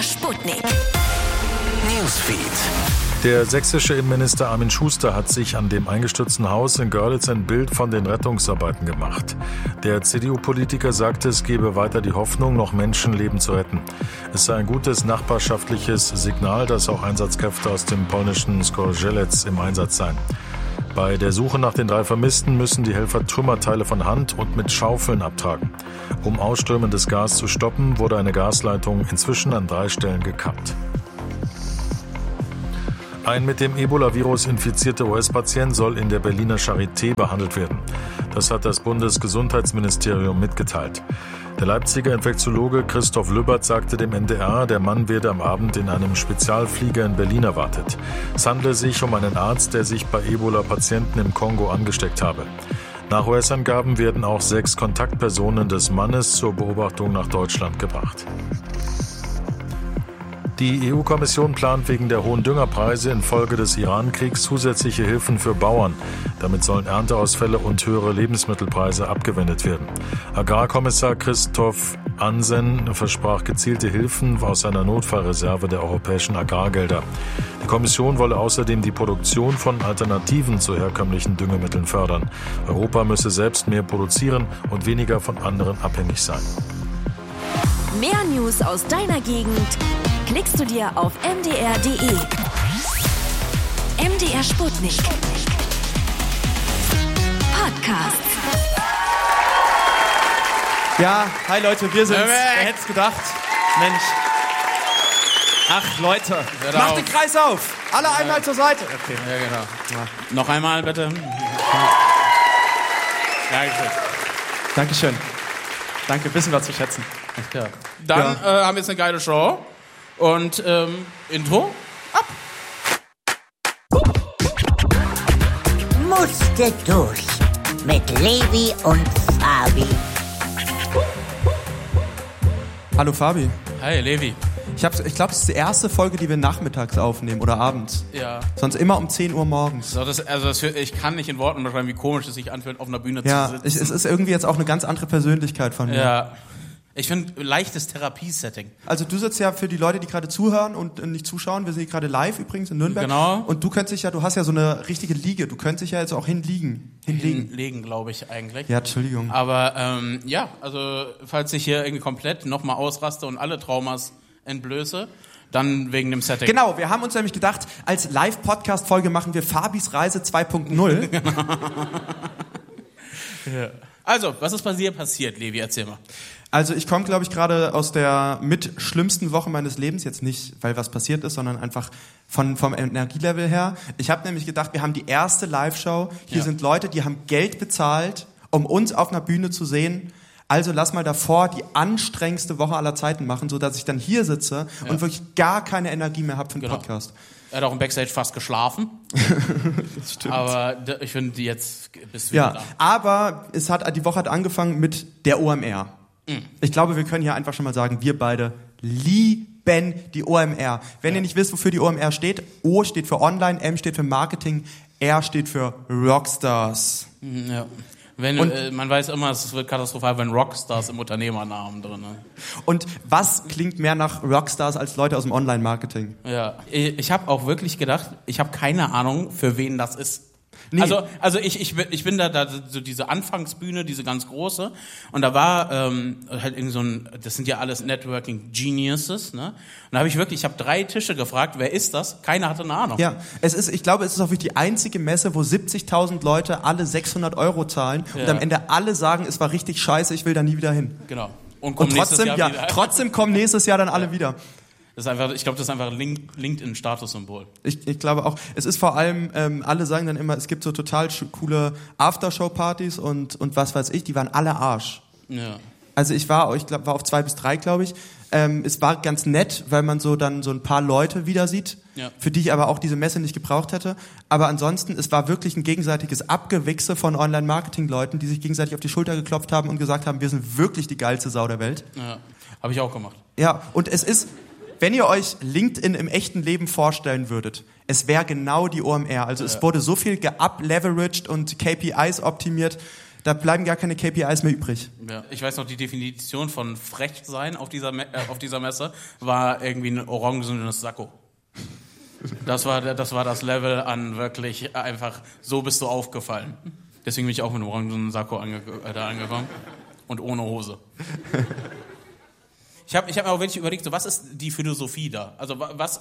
MDR Sputnik. Newsfeed. Der sächsische Innenminister Armin Schuster hat sich an dem eingestürzten Haus in Görlitz ein Bild von den Rettungsarbeiten gemacht. Der CDU-Politiker sagte, es gebe weiter die Hoffnung, noch Menschenleben zu retten. Es sei ein gutes nachbarschaftliches Signal, dass auch Einsatzkräfte aus dem polnischen Zgorzelec im Einsatz seien. Bei der Suche nach den 3 Vermissten müssen die Helfer Trümmerteile von Hand und mit Schaufeln abtragen. Um ausströmendes Gas zu stoppen, wurde eine Gasleitung inzwischen an 3 Stellen gekappt. Ein mit dem Ebola-Virus infizierter US-Patient soll in der Berliner Charité behandelt werden. Das hat das Bundesgesundheitsministerium mitgeteilt. Der Leipziger Infektiologe Christoph Lübbert sagte dem NDR, der Mann werde am Abend in einem Spezialflieger in Berlin erwartet. Es handle sich um einen Arzt, der sich bei Ebola-Patienten im Kongo angesteckt habe. Nach US-Angaben werden auch 6 Kontaktpersonen des Mannes zur Beobachtung nach Deutschland gebracht. Die EU-Kommission plant wegen der hohen Düngerpreise infolge des Iran-Kriegs zusätzliche Hilfen für Bauern. Damit sollen Ernteausfälle und höhere Lebensmittelpreise abgewendet werden. Agrarkommissar Christoph Ansen versprach gezielte Hilfen aus einer Notfallreserve der europäischen Agrargelder. Die Kommission wolle außerdem die Produktion von Alternativen zu herkömmlichen Düngemitteln fördern. Europa müsse selbst mehr produzieren und weniger von anderen abhängig sein. Mehr News aus deiner Gegend klickst du dir auf mdr.de. MDR Sputnik. Podcast. Ja, hi Leute, wir sind's. Wer hätte es gedacht? Mensch. Ach Leute, macht den Kreis auf. Alle einmal zur Seite. Okay. Ja, genau. Ja. Noch einmal bitte. Dankeschön. Danke, wissen wir zu schätzen. Ja. Dann haben wir jetzt eine geile Show. Und Intro ab. Musste durch mit Levi und Fabi. Hallo Fabi. Hi Levi. Ich glaube, es ist die erste Folge, die wir nachmittags aufnehmen oder abends. Ja. Sonst immer um 10 Uhr morgens. So, ich kann nicht in Worten beschreiben, wie komisch es sich anfühlt, auf einer Bühne zu sitzen. Ja, es ist irgendwie jetzt auch eine ganz andere Persönlichkeit von mir. Ja. Ich finde, leichtes Therapiesetting. Also du sitzt ja für die Leute, die gerade zuhören und nicht zuschauen, wir sind hier gerade live übrigens in Nürnberg. Genau. Und du hast ja so eine richtige Liege, du könntest dich ja jetzt auch hinlegen. Hinlegen, glaube ich eigentlich. Ja, Entschuldigung. Aber also falls ich hier irgendwie komplett nochmal ausraste und alle Traumas entblöße, dann wegen dem Setting. Genau, wir haben uns nämlich gedacht, als Live-Podcast-Folge machen wir Fabis Reise 2.0. Genau. Ja. Also, was ist bei dir passiert, Levi? Erzähl mal. Also ich komme, glaube ich, gerade aus der mit schlimmsten Woche meines Lebens. Jetzt nicht, weil was passiert ist, sondern einfach vom Energielevel her. Ich habe nämlich gedacht, wir haben die erste Live-Show. Hier sind Leute, die haben Geld bezahlt, um uns auf einer Bühne zu sehen. Also lass mal davor die anstrengendste Woche aller Zeiten machen, sodass ich dann hier sitze und wirklich gar keine Energie mehr habe für den Podcast. Er hat auch im Backstage fast geschlafen. Das stimmt. Aber ich finde, jetzt bist du wieder da. Aber die Woche hat angefangen mit der OMR. Ich glaube, wir können hier einfach schon mal sagen, wir beide lieben die OMR. Wenn ihr nicht wisst, wofür die OMR steht, O steht für Online, M steht für Marketing, R steht für Rockstars. Ja. Man weiß immer, es wird katastrophal, wenn Rockstars im Unternehmernamen drin sind. Und was klingt mehr nach Rockstars als Leute aus dem Online-Marketing? Ja, ich habe auch wirklich gedacht, ich habe keine Ahnung, für wen das ist. Nee. Also ich bin da so diese Anfangsbühne, diese ganz große, und da war halt irgendwie das sind ja alles Networking Geniuses, ne? Und da habe ich habe 3 Tische gefragt, wer ist das? Keiner hatte eine Ahnung. Ja, ich glaube, es ist auch wirklich die einzige Messe, wo 70.000 Leute alle 600 € zahlen und am Ende alle sagen, es war richtig scheiße, ich will da nie wieder hin. Genau. Und trotzdem kommen nächstes Jahr dann alle wieder. Ich glaube, das ist einfach ein LinkedIn-Statussymbol. Ich glaube auch. Es ist vor allem, alle sagen dann immer, es gibt so total coole Aftershow-Partys und was weiß ich, die waren alle Arsch. Ja. Also ich war auf 2 bis 3, glaube ich. Es war ganz nett, weil man dann so ein paar Leute wieder sieht, für die ich aber auch diese Messe nicht gebraucht hätte. Aber ansonsten, es war wirklich ein gegenseitiges Abgewichse von Online-Marketing-Leuten, die sich gegenseitig auf die Schulter geklopft haben und gesagt haben, wir sind wirklich die geilste Sau der Welt. Ja, habe ich auch gemacht. Ja, und es ist... Wenn ihr euch LinkedIn im echten Leben vorstellen würdet, es wäre genau die OMR. Also es wurde so viel geupleveraged und KPIs optimiert. Da bleiben gar keine KPIs mehr übrig. Ja, ich weiß noch, die Definition von frech sein auf dieser Messe war irgendwie ein orangenes Sakko. Das war das Level an wirklich einfach, so bist du aufgefallen. Deswegen bin ich auch mit einem orangenen Sakko da angekommen und ohne Hose. Ich hab mir auch wirklich überlegt, so, was ist die Philosophie da? Also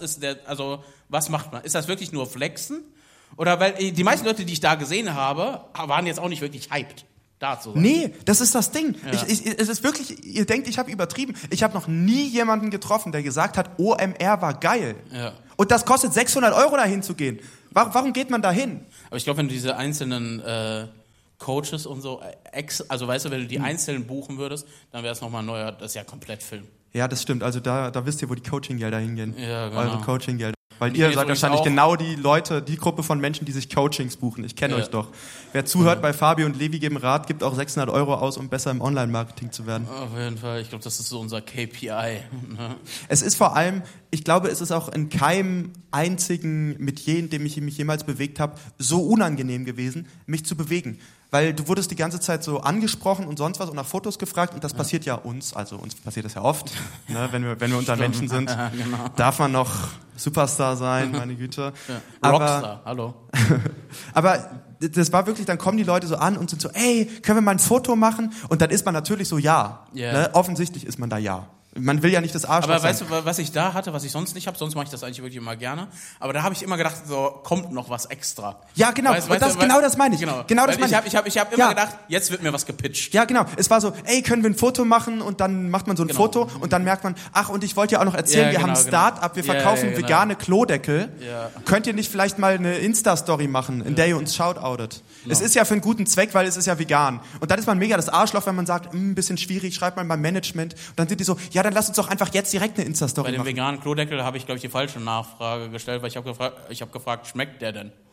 was macht man? Ist das wirklich nur Flexen? Oder weil die meisten Leute, die ich da gesehen habe, waren jetzt auch nicht wirklich hyped. Dazu. Nee, das ist das Ding. Ja. Es ist wirklich, ihr denkt, ich habe übertrieben. Ich habe noch nie jemanden getroffen, der gesagt hat, OMR war geil. Ja. Und das kostet 600 € dahin zu gehen. Warum geht man da hin? Aber ich glaube, wenn du diese einzelnen Coaches und so, also weißt du, wenn du die einzeln buchen würdest, dann wäre es nochmal ein neuer, das ist ja komplett Film. Ja, das stimmt. Also da wisst ihr, wo die Coaching-Gelder hingehen. Ja, genau. Eure Coaching-Gelder. Weil ihr seid wahrscheinlich genau die Leute, die Gruppe von Menschen, die sich Coachings buchen. Ich kenne euch doch. Wer zuhört bei Fabio und Levi geben Rat, gibt auch 600 € aus, um besser im Online-Marketing zu werden. Auf jeden Fall. Ich glaube, das ist so unser KPI. Ne? Es ist vor allem, ich glaube, es ist auch in keinem einzigen Metier, in dem ich mich jemals bewegt habe, so unangenehm gewesen, mich zu bewegen. Weil du wurdest die ganze Zeit so angesprochen und sonst was und nach Fotos gefragt und das passiert ja uns passiert das ja oft, ne, wenn wir unter Menschen sind, Genau. darf man noch Superstar sein, meine Güte. Ja. Rockstar, hallo. Aber das war wirklich, dann kommen die Leute so an und sind so, ey, können wir mal ein Foto machen? Und dann ist man natürlich so, ja. Yeah. Ne? Offensichtlich ist man da ja. Man will ja nicht das Arschloch Aber sein. weißt du, was ich da hatte, was ich sonst nicht habe? Sonst mache ich das eigentlich wirklich immer gerne. Aber da habe ich immer gedacht, so kommt noch was extra. Ja, genau. Genau das meine ich. Genau das meine ich hab immer gedacht, jetzt wird mir was gepitcht. Ja, genau. Es war so, ey, können wir ein Foto machen? Und dann macht man so ein Foto und dann merkt man, ach, und ich wollte ja auch noch erzählen, wir haben ein Start-up, wir verkaufen vegane Klodeckel. Ja. Könnt ihr nicht vielleicht mal eine Insta-Story machen, in der ihr uns shoutoutet? Es ist ja für einen guten Zweck, weil es ist ja vegan. Und dann ist man mega das Arschloch, wenn man sagt, ein bisschen schwierig, schreibt mal beim Management. Und dann sind die so, ja, dann lass uns doch einfach jetzt direkt eine Insta-Story machen. Bei dem veganen Klodeckel habe ich, glaube ich, die falsche Nachfrage gestellt, weil ich habe gefragt, schmeckt der denn?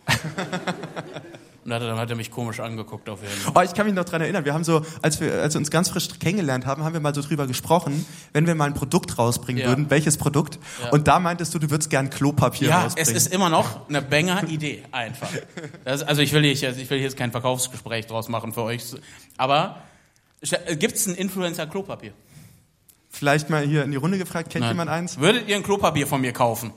Und dann hat er mich komisch angeguckt auf jeden Fall. Oh, ich kann mich noch dran erinnern, wir haben so, als wir uns ganz frisch kennengelernt haben, haben wir mal so drüber gesprochen, wenn wir mal ein Produkt rausbringen würden, welches Produkt? Ja. Und da meintest du würdest gern Klopapier rausbringen. Ja, es ist immer noch eine Banger-Idee, einfach. Also ich will jetzt kein Verkaufsgespräch draus machen für euch, aber gibt's ein Influencer-Klopapier? Vielleicht mal hier in die Runde gefragt, kennt jemand eins? Würdet ihr ein Klopapier von mir kaufen?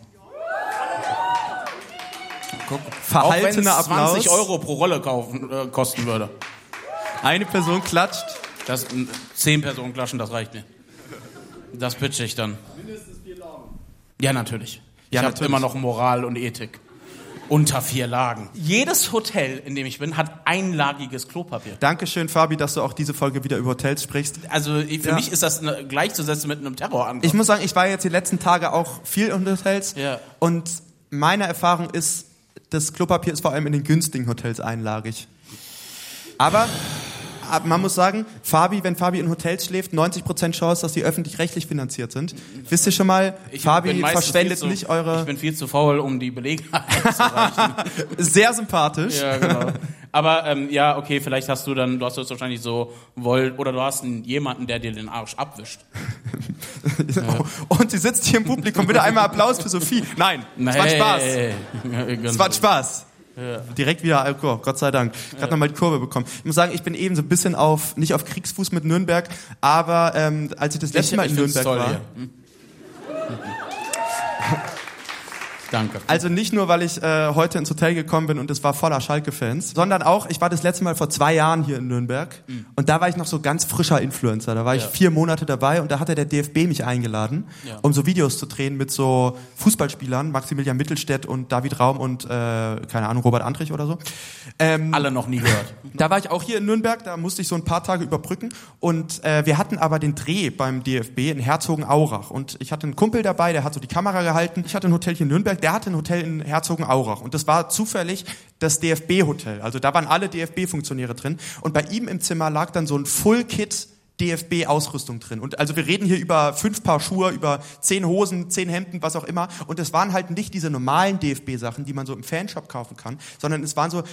Guck, verhaltener Applaus. Auch wenn es 20 € pro Rolle kosten würde. Eine Person klatscht. 10 Personen klatschen, das reicht mir. Das pitche ich dann. Mindestens 4 Lagen. Ja, natürlich. Ich habe immer noch Moral und Ethik. Unter 4 Lagen. Jedes Hotel, in dem ich bin, hat einlagiges Klopapier. Dankeschön, Fabi, dass du auch diese Folge wieder über Hotels sprichst. Also für mich ist das gleichzusetzen mit einem Terrorangriff. Ich muss sagen, ich war jetzt die letzten Tage auch viel in Hotels. Ja. Und meine Erfahrung ist, das Klopapier ist vor allem in den günstigen Hotels einlagig. Aber man muss sagen, wenn Fabi in Hotels schläft, 90% Chance, dass die öffentlich-rechtlich finanziert sind. Wisst ihr schon mal, Fabi verschwendet nicht eure... Ich bin viel zu faul, um die Belegenheit zu reichen. Sehr sympathisch. Ja, genau. Aber ja, okay, vielleicht du hast es wahrscheinlich so oder du hast jemanden, der dir den Arsch abwischt. Ja. Und sie sitzt hier im Publikum. Bitte einmal Applaus für Sophie. Nein, es war Spaß. Es war Spaß. Ja. Direkt wieder Alkohol, Gott sei Dank. Gerade nochmal die Kurve bekommen. Ich muss sagen, ich bin eben so ein bisschen nicht auf Kriegsfuß mit Nürnberg, aber als ich das letzte Mal in Nürnberg war... Hier. Danke. Also nicht nur, weil ich heute ins Hotel gekommen bin und es war voller Schalke-Fans, sondern auch, ich war das letzte Mal vor 2 Jahren hier in Nürnberg und da war ich noch so ganz frischer Influencer. Da war ich 4 Monate dabei und da hatte der DFB mich eingeladen, um so Videos zu drehen mit so Fußballspielern, Maximilian Mittelstädt und David Raum und, keine Ahnung, Robert Andrich oder so. Alle noch nie gehört. Da war ich auch hier in Nürnberg, da musste ich so ein paar Tage überbrücken und wir hatten aber den Dreh beim DFB in Herzogenaurach und ich hatte einen Kumpel dabei, der hat so die Kamera gehalten. Ich hatte ein Hotel hier in Nürnberg, der hatte ein Hotel in Herzogenaurach und das war zufällig das DFB-Hotel. Also da waren alle DFB-Funktionäre drin und bei ihm im Zimmer lag dann so ein Full-Kit DFB-Ausrüstung drin. Und also wir reden hier über 5 Paar Schuhe, über 10 Hosen, 10 Hemden, was auch immer. Und es waren halt nicht diese normalen DFB-Sachen, die man so im Fanshop kaufen kann, sondern es waren so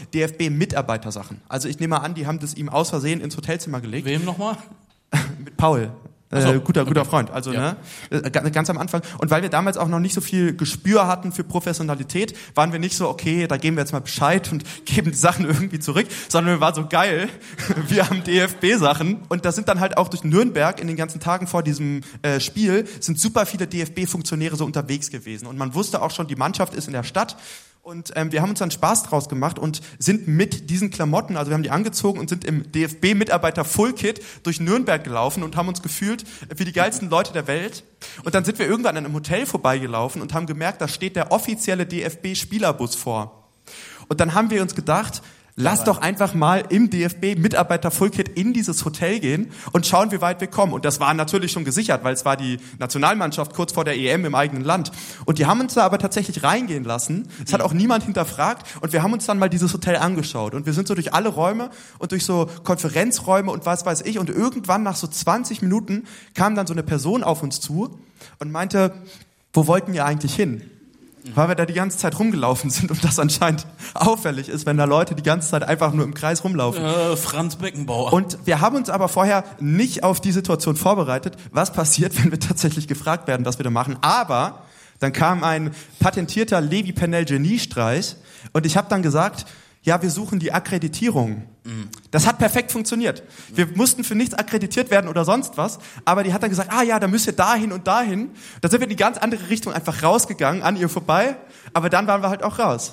DFB-Mitarbeitersachen. Also ich nehme mal an, die haben das ihm aus Versehen ins Hotelzimmer gelegt. Wem nochmal? Mit Paul. Guter Freund, also Ja. Ganz am Anfang. Und weil wir damals auch noch nicht so viel Gespür hatten für Professionalität, waren wir nicht so, okay, da geben wir jetzt mal Bescheid und geben die Sachen irgendwie zurück, sondern wir waren so geil, wir haben DFB-Sachen. Und da sind dann halt auch durch Nürnberg in den ganzen Tagen vor diesem Spiel sind super viele DFB-Funktionäre so unterwegs gewesen. Und man wusste auch schon, die Mannschaft ist in der Stadt. Und wir haben uns dann Spaß draus gemacht und sind mit diesen Klamotten, also wir haben die angezogen und sind im DFB-Mitarbeiter-Full-Kit durch Nürnberg gelaufen und haben uns gefühlt wie die geilsten Leute der Welt. Und dann sind wir irgendwann an einem Hotel vorbeigelaufen und haben gemerkt, da steht der offizielle DFB-Spielerbus vor. Und dann haben wir uns gedacht, lass doch einfach mal im DFB-Mitarbeiter-Full-Kit in dieses Hotel gehen und schauen, wie weit wir kommen. Und das war natürlich schon gesichert, weil es war die Nationalmannschaft kurz vor der EM im eigenen Land. Und die haben uns da aber tatsächlich reingehen lassen. Es hat auch niemand hinterfragt. Und wir haben uns dann mal dieses Hotel angeschaut. Und wir sind so durch alle Räume und durch so Konferenzräume und was weiß ich. Und irgendwann nach so 20 Minuten kam dann so eine Person auf uns zu und meinte, wo wollten wir eigentlich hin? Weil wir da die ganze Zeit rumgelaufen sind und das anscheinend auffällig ist, wenn da Leute die ganze Zeit einfach nur im Kreis rumlaufen. Franz Beckenbauer. Und wir haben uns aber vorher nicht auf die Situation vorbereitet, was passiert, wenn wir tatsächlich gefragt werden, was wir da machen. Aber dann kam ein patentierter Levi-Pennell-Geniestreich und ich habe dann gesagt, ja, wir suchen die Akkreditierung. Das hat perfekt funktioniert. Wir mussten für nichts akkreditiert werden oder sonst was, aber die hat dann gesagt, da müsst ihr dahin und dahin. Da sind wir in die ganz andere Richtung einfach rausgegangen, an ihr vorbei, aber dann waren wir halt auch raus.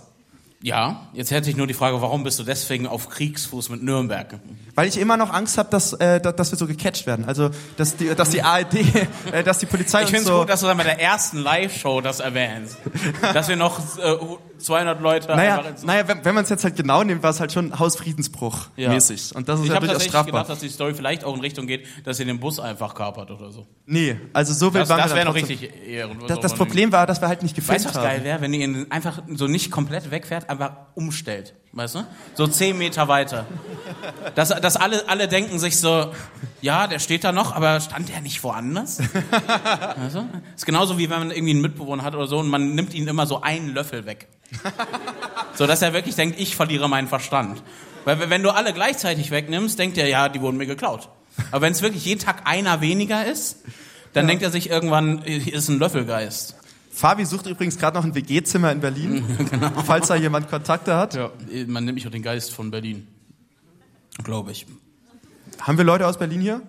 Ja, jetzt hätte ich nur die Frage, warum bist du deswegen auf Kriegsfuß mit Nürnberg? Weil ich immer noch Angst habe, dass wir so gecatcht werden. Also, dass die ARD, dass die Polizei Ich uns finde es so... gut, dass du dann bei der ersten Live-Show das erwähnst. Dass wir noch 200 Leute... Naja, wenn man es jetzt halt genau nimmt, war es halt schon Hausfriedensbruch mäßig. Und das ist ich ja habe durchaus tatsächlich strafbar. gedacht, dass die Story vielleicht auch in Richtung geht, dass ihr den Bus einfach kapert oder so. Nee, also so wild waren wir Das wäre dann noch trotzdem. richtig ehrenlos. Das Problem war, dass wir halt nicht gefilmt Weißt du, was haben. geil wäre, wenn ihr ihn einfach so nicht komplett wegfährt, einfach umstellt, weißt du? So 10 Meter weiter. Dass alle denken sich so, ja, der steht da noch, aber stand der nicht woanders? Weißt du? Ist genauso wie wenn man irgendwie einen Mitbewohner hat oder so und man nimmt ihn immer so einen Löffel weg. So, dass er wirklich denkt, ich verliere meinen Verstand. Weil wenn du alle gleichzeitig wegnimmst, denkt er, ja, die wurden mir geklaut. Aber wenn es wirklich jeden Tag einer weniger ist, dann denkt er sich irgendwann, hier ist ein Löffelgeist. Fabi sucht übrigens gerade noch ein WG-Zimmer in Berlin, genau. Falls da jemand Kontakte hat. Ja, man nennt mich auch den Geist von Berlin. Glaube ich. Haben wir Leute aus Berlin hier?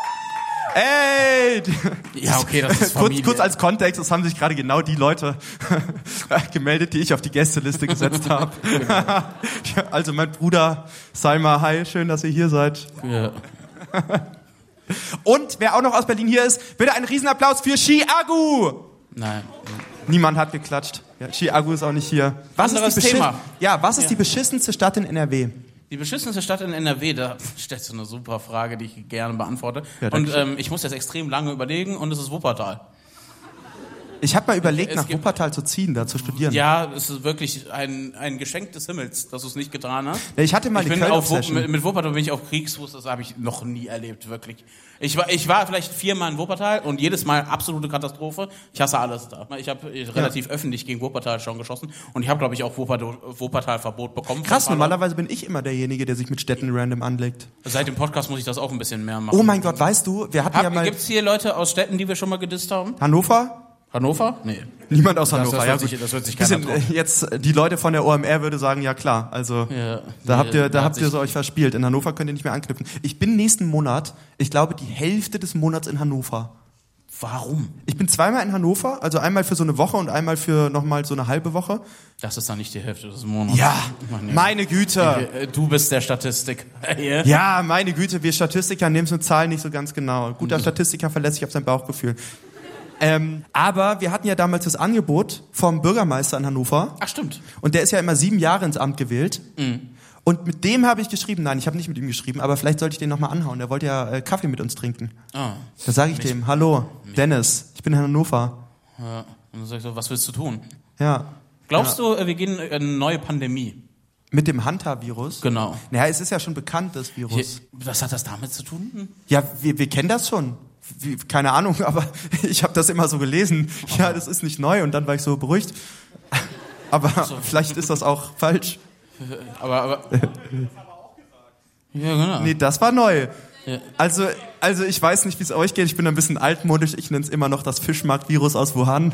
Ey! Ja, okay, das ist Familie. Kurz als Kontext, es haben sich gerade genau die Leute gemeldet, die ich auf die Gästeliste gesetzt habe. Also mein Bruder Salma, hi, schön, dass ihr hier seid. Ja. Und wer auch noch aus Berlin hier ist, bitte einen Riesenapplaus für Chiagu! Nein. Niemand hat geklatscht. Ja, Chiagu ist auch nicht hier. Was ist die beschissenste Stadt in NRW? Die beschissenste Stadt in NRW, da stellst du eine super Frage, die ich gerne beantworte. Ja, und ich muss jetzt extrem lange überlegen und es ist Wuppertal. Ich habe mal überlegt, nach Wuppertal zu ziehen, da zu studieren. Ja, es ist wirklich ein Geschenk des Himmels, dass du es nicht getan hast. Ja, ich hatte mal eine Köln-Obsession. Mit Wuppertal bin ich auf Kriegsfuß, das habe ich noch nie erlebt, wirklich. Ich war vielleicht 4-mal in Wuppertal und jedes Mal absolute Katastrophe. Ich hasse alles da. Ich habe relativ öffentlich gegen Wuppertal schon geschossen und ich habe, glaube ich, auch Wuppertal-Verbot bekommen. Krass, normalerweise bin ich immer derjenige, der sich mit Städten random anlegt. Seit dem Podcast muss ich das auch ein bisschen mehr machen. Oh mein Gott, weißt du, wir hatten ja mal... Gibt's hier Leute aus Städten, die wir schon mal gedisst haben? Hannover? Nee. Niemand aus Hannover. Das wird sich keiner trauen. Jetzt, die Leute von der OMR würde sagen, ja klar, also da habt ihr so euch verspielt. In Hannover könnt ihr nicht mehr anknüpfen. Ich bin nächsten Monat, ich glaube die Hälfte des Monats in Hannover. Warum? Ich bin 2-mal in Hannover, also einmal für so eine Woche und einmal für nochmal so eine halbe Woche. Das ist dann nicht die Hälfte des Monats. Ja, meine Güte. Du bist der Statistik. Ja, meine Güte, wir Statistiker nehmen so Zahlen nicht so ganz genau. Ein guter Statistiker verlässt sich auf sein Bauchgefühl. Aber wir hatten ja damals das Angebot vom Bürgermeister in Hannover. Ach, stimmt. Und der ist ja immer 7 Jahre ins Amt gewählt. Mhm. Und mit dem habe ich geschrieben, nein, ich habe nicht mit ihm geschrieben, aber vielleicht sollte ich den nochmal anhauen. Der wollte ja Kaffee mit uns trinken. Da sage ich dem, hallo, Dennis, ich bin in Hannover. Ja, und dann sag ich so, was willst du tun? Ja. Glaubst du, wir gehen in eine neue Pandemie? Mit dem Hanta-Virus? Genau. Naja, es ist ja schon bekannt, das Virus. Was hat das damit zu tun? Ja, wir kennen das schon. Keine Ahnung, aber ich habe das immer so gelesen. Ja, das ist nicht neu und dann war ich so beruhigt. Aber vielleicht ist das auch falsch. Aber ja, genau. Nee, das war neu. Ja. Also ich weiß nicht, wie es euch geht. Ich bin ein bisschen altmodisch. Ich nenne es immer noch das Fischmarkt-Virus aus Wuhan.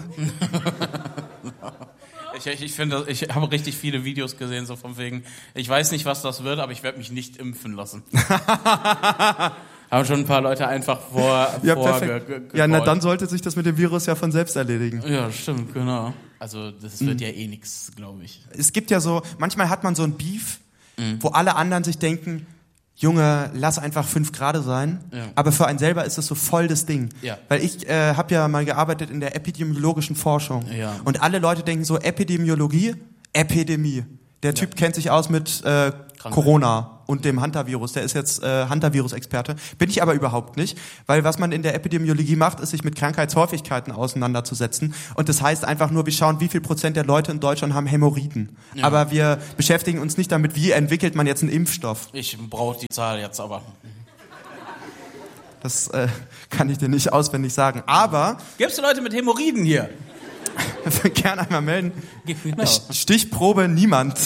Ich finde, ich habe richtig viele Videos gesehen, so von wegen, ich weiß nicht, was das wird, aber ich werde mich nicht impfen lassen. Haben schon ein paar Leute einfach Ja, na dann sollte sich das mit dem Virus ja von selbst erledigen. Ja, stimmt, genau. Also das wird ja eh nix, glaube ich. Es gibt ja so, manchmal hat man so ein Beef, wo alle anderen sich denken, Junge, lass einfach 5 Grad sein. Ja. Aber für einen selber ist das so voll das Ding. Ja. Weil ich habe ja mal gearbeitet in der epidemiologischen Forschung. Ja. Und alle Leute denken so, Epidemiologie, Epidemie. Der Typ kennt sich aus mit Corona und dem Hantavirus. Der ist jetzt Hantavirus-Experte. Bin ich aber überhaupt nicht. Weil was man in der Epidemiologie macht, ist sich mit Krankheitshäufigkeiten auseinanderzusetzen. Und das heißt einfach nur, wir schauen, wie viel % der Leute in Deutschland haben Hämorrhoiden. Ja. Aber wir beschäftigen uns nicht damit, wie entwickelt man jetzt einen Impfstoff. Ich brauche die Zahl jetzt aber. Das kann ich dir nicht auswendig sagen. Aber... Gibt's Leute mit Hämorrhoiden hier? Gerne einmal melden. Genau. Stichprobe niemand.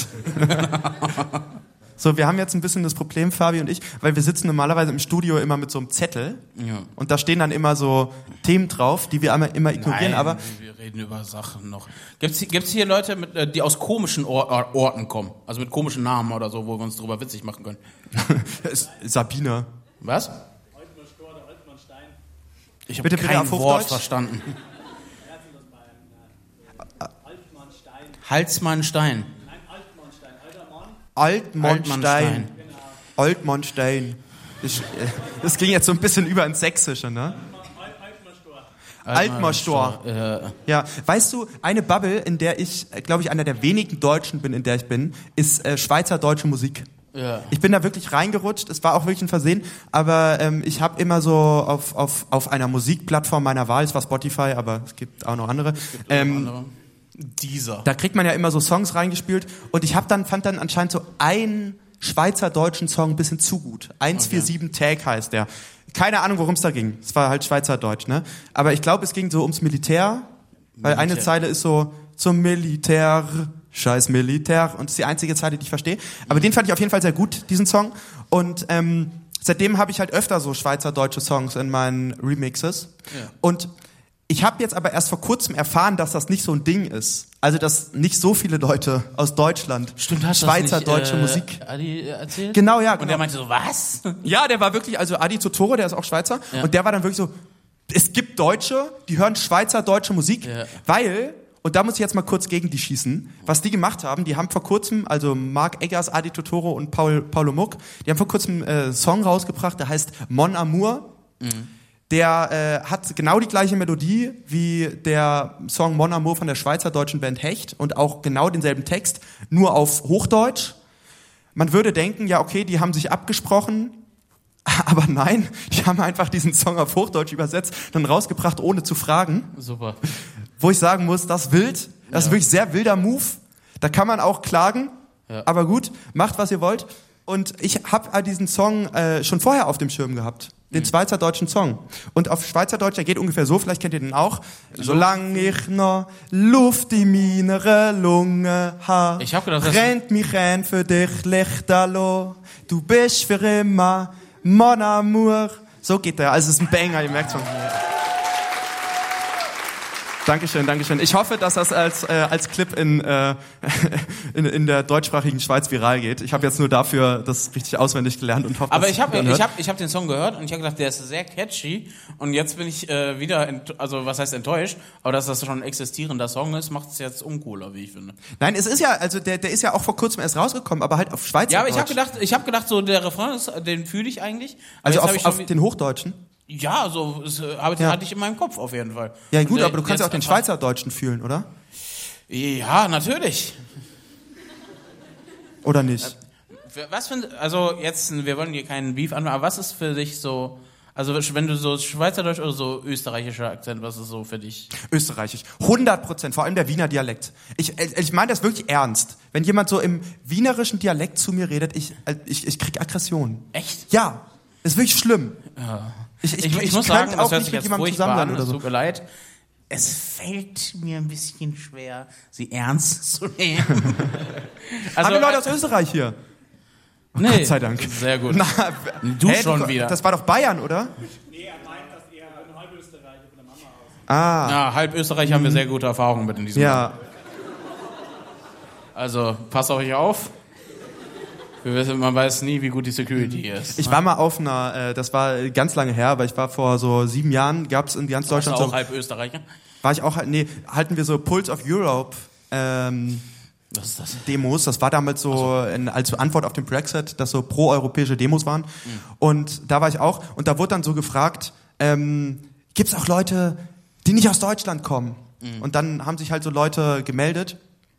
So, wir haben jetzt ein bisschen das Problem, Fabi und ich, weil wir sitzen normalerweise im Studio immer mit so einem Zettel und da stehen dann immer so Themen drauf, die wir immer ignorieren. Nein, aber wir reden über Sachen noch. Gibt's hier Leute, die aus komischen Orten kommen? Also mit komischen Namen oder so, wo wir uns drüber witzig machen können? Sabine. Was? Ich habe bitte kein Wort verstanden. Halsmannstein. Nein, Altmannstein. Altmannstein. Das ging jetzt so ein bisschen über ins Sächsische, ne? Altmannstein. Ja, weißt du, eine Bubble, in der ich, glaube ich, einer der wenigen Deutschen bin, in der ich bin, ist schweizerdeutsche Musik. Ja. Ich bin da wirklich reingerutscht, es war auch wirklich ein Versehen, aber ich habe immer so auf einer Musikplattform meiner Wahl, es war Spotify, aber es gibt auch noch andere. Dieser. Da kriegt man ja immer so Songs reingespielt und fand dann anscheinend so einen schweizerdeutschen Song ein bisschen zu gut. 147 Tag heißt der. Keine Ahnung, worum es da ging. Es war halt Schweizerdeutsch, ne? Aber ich glaube, es ging so ums Militär, weil eine Zeile ist so, zum Militär, scheiß Militär, und das ist die einzige Zeile, die ich verstehe. Aber den fand ich auf jeden Fall sehr gut, diesen Song. Und seitdem habe ich halt öfter so schweizerdeutsche Songs in meinen Remixes. Ja. Und ich habe jetzt aber erst vor kurzem erfahren, dass das nicht so ein Ding ist. Also, dass nicht so viele Leute aus Deutschland schweizerdeutsche Musik... Adi erzählt? Genau, ja. Genau. Und der meinte so, was? Ja, der war wirklich, also Adi Totoro, der ist auch Schweizer, und der war dann wirklich so, es gibt Deutsche, die hören schweizerdeutsche Musik, weil... Und da muss ich jetzt mal kurz gegen die schießen. Was die gemacht haben, die haben vor kurzem, also Marc Eggers, Adi Totoro und Paulo Muck, die haben vor kurzem einen Song rausgebracht, der heißt Mon Amour. Mhm. Der hat genau die gleiche Melodie wie der Song Mon Amour von der schweizerdeutschen Band Hecht und auch genau denselben Text, nur auf Hochdeutsch. Man würde denken, ja okay, die haben sich abgesprochen, aber nein, die haben einfach diesen Song auf Hochdeutsch übersetzt, dann rausgebracht, ohne zu fragen. Super. Wo ich sagen muss, das ist wild, das ist wirklich sehr wilder Move. Da kann man auch klagen, aber gut, macht was ihr wollt. Und ich habe diesen Song schon vorher auf dem Schirm gehabt. Den schweizerdeutschen Song. Und auf Schweizerdeutsch, der geht ungefähr so, vielleicht kennt ihr den auch. Solange ich noch Luft in meiner Lunge habe, rennt mich ein für dich Lichterloh. Du bist für immer mon amour. So geht der. Also es ist ein Banger, ihr merkt schon. Dankeschön, Dankeschön. Ich hoffe, dass das als Clip in der deutschsprachigen Schweiz viral geht. Ich habe jetzt nur dafür das richtig auswendig gelernt und hoffe, aber ich hab den Song gehört und ich habe gedacht, der ist sehr catchy und jetzt bin ich wieder, also was heißt enttäuscht, aber dass das schon ein existierender Song ist, macht es jetzt uncooler, wie ich finde. Nein, es ist ja, also der ist ja auch vor kurzem erst rausgekommen, aber halt auf Schweizerdeutsch. Ja, aber ich habe gedacht, so der Refrain den fühle ich eigentlich. Also auf den Hochdeutschen? Ja, so hatte ich in meinem Kopf auf jeden Fall. Ja gut, aber du kannst ja auch den Schweizerdeutschen fühlen, oder? Ja, natürlich. Oder nicht? Also jetzt, wir wollen hier keinen Beef anmachen, aber was ist für dich so, also wenn du so Schweizerdeutsch oder so österreichischer Akzent, was ist so für dich? Österreichisch, 100%, vor allem der Wiener Dialekt. Ich meine das wirklich ernst. Wenn jemand so im wienerischen Dialekt zu mir redet, ich krieg Aggression. Echt? Ja, das ist wirklich schlimm. Ja. Ich muss sagen, das hört sich jetzt furchtbar an, oder so. Tut mir leid. Es fällt mir ein bisschen schwer, sie ernst zu nehmen. Haben wir Leute aus Österreich hier? Nee, Gott sei Dank. Sehr gut. Na, Du schon wieder. Das war doch Bayern, oder? Nee, er meint, dass er in halb Österreich von der Mama aus. Ja, halb Österreich haben wir sehr gute Erfahrungen mit in diesem Land. Ja. Also, passt auf euch auf. Wir wissen, man weiß nie, wie gut die Security ist. Ich war mal auf einer, das war ganz lange her, aber ich war vor so 7 Jahren, gab es in ganz Deutschland Warst du auch so... halb Österreicher? War ich auch, halten wir so Pulse of Europe Was ist das? Demos. Das war damals so als Antwort auf den Brexit, dass so pro-europäische Demos waren. Und da war ich auch. Und da wurde dann so gefragt, gibt's auch Leute, die nicht aus Deutschland kommen? Und dann haben sich halt so Leute gemeldet.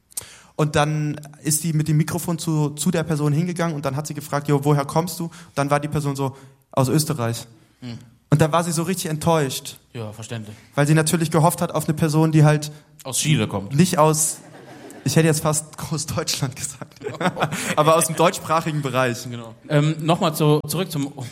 Und dann ist die mit dem Mikrofon zu der Person hingegangen und dann hat sie gefragt, jo, woher kommst du? Und dann war die Person so, aus Österreich. Und da war sie so richtig enttäuscht. Ja, verständlich. Weil sie natürlich gehofft hat auf eine Person, die halt Aus Chile kommt. nicht aus, ich hätte jetzt fast aus Deutschland gesagt, aber aus dem deutschsprachigen Bereich. Genau. Nochmal zurück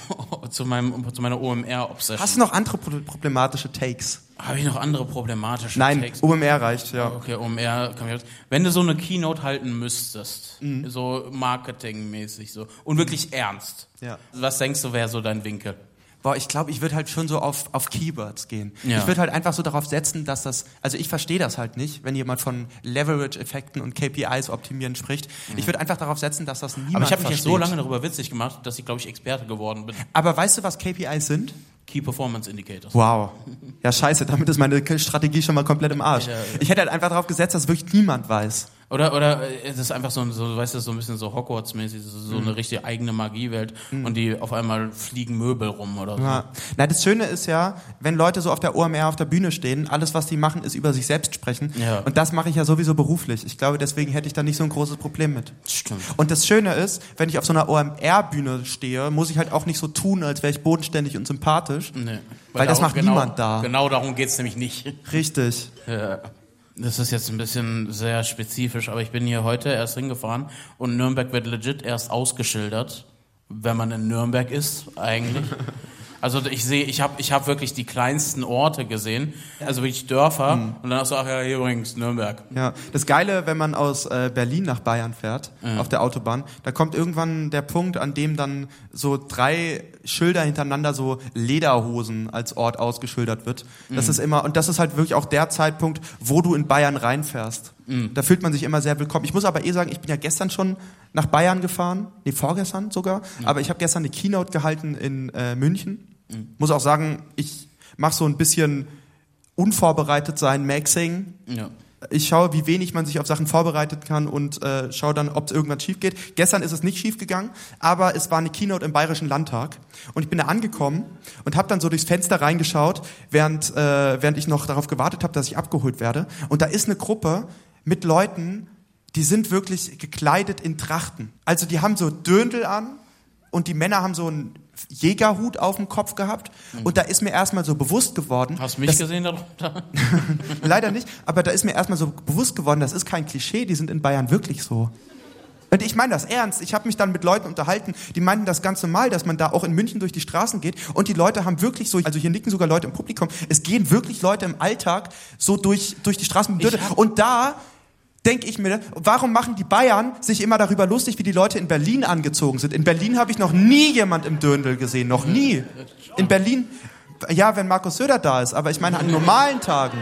zu meiner OMR-Obsession. Hast du noch andere problematische Takes? Habe ich noch andere problematische Nein, Takes? OMR reicht, ja. Okay, OMR. Wenn du so eine Keynote halten müsstest, so marketingmäßig so und wirklich ernst, Ja. was denkst du, wäre so dein Winkel? Boah, ich glaube, ich würde halt schon so auf Keywords gehen. Ja. Ich würde halt einfach so darauf setzen, dass das, also ich verstehe das halt nicht, wenn jemand von Leverage-Effekten und KPIs optimieren spricht. Ich würde einfach darauf setzen, dass das niemand Aber ich habe mich jetzt versteht. so lange darüber witzig gemacht, dass ich, glaube ich, Experte geworden bin. Aber weißt du, was KPIs sind? Key Performance Indicators. Wow. Ja, scheiße, damit ist meine Strategie schon mal komplett im Arsch. Ja. Ich hätte halt einfach darauf gesetzt, dass wirklich niemand weiß. Oder es ist einfach so, weißt du, so ein bisschen so Hogwarts-mäßig, so eine richtige eigene Magiewelt und die auf einmal fliegen Möbel rum oder so. Ja. Na, das Schöne ist ja, wenn Leute so auf der OMR auf der Bühne stehen, alles, was die machen, ist über sich selbst sprechen. Ja. Und das mache ich ja sowieso beruflich. Ich glaube, deswegen hätte ich da nicht so ein großes Problem mit. Stimmt. Und das Schöne ist, wenn ich auf so einer OMR-Bühne stehe, muss ich halt auch nicht so tun, als wäre ich bodenständig und sympathisch. Nee. Weil das macht niemand da. Genau darum geht's nämlich nicht. Richtig. Ja. Das ist jetzt ein bisschen sehr spezifisch, aber ich bin hier heute erst hingefahren und Nürnberg wird legit erst ausgeschildert, wenn man in Nürnberg ist, eigentlich. Also ich hab wirklich die kleinsten Orte gesehen, also wirklich Dörfer und dann auch so, ach ja, hier übrigens Nürnberg. Ja, das Geile, wenn man aus Berlin nach Bayern fährt, auf der Autobahn, da kommt irgendwann der Punkt, an dem dann so 3 Schilder hintereinander so Lederhosen als Ort ausgeschildert wird. Das ist immer, und das ist halt wirklich auch der Zeitpunkt, wo du in Bayern reinfährst. Da fühlt man sich immer sehr willkommen. Ich muss aber sagen, ich bin ja gestern schon nach Bayern gefahren, vorgestern sogar, aber ich habe gestern eine Keynote gehalten in München. Muss auch sagen, ich mache so ein bisschen unvorbereitet sein Maxing. Ja. Ich schaue, wie wenig man sich auf Sachen vorbereiten kann und schaue dann, ob es irgendwann schief geht. Gestern ist es nicht schief gegangen, aber es war eine Keynote im Bayerischen Landtag und ich bin da angekommen und habe dann so durchs Fenster reingeschaut, während ich noch darauf gewartet habe, dass ich abgeholt werde. Und da ist eine Gruppe mit Leuten, die sind wirklich gekleidet in Trachten. Also die haben so Dirndl an und die Männer haben so einen Jägerhut auf dem Kopf gehabt und da ist mir erstmal so bewusst geworden... Hast du mich gesehen darunter? Leider nicht, aber da ist mir erstmal so bewusst geworden, das ist kein Klischee, die sind in Bayern wirklich so. Und ich meine das ernst, ich habe mich dann mit Leuten unterhalten, die meinten das ganz normal, dass man da auch in München durch die Straßen geht und die Leute haben wirklich so, also hier nicken sogar Leute im Publikum, es gehen wirklich Leute im Alltag so durch die Straßen mit Dirndl. Und da denke ich mir, warum machen die Bayern sich immer darüber lustig, wie die Leute in Berlin angezogen sind? In Berlin habe ich noch nie jemand im Dirndl gesehen, noch nie. In Berlin, ja, wenn Markus Söder da ist, aber ich meine an normalen Tagen.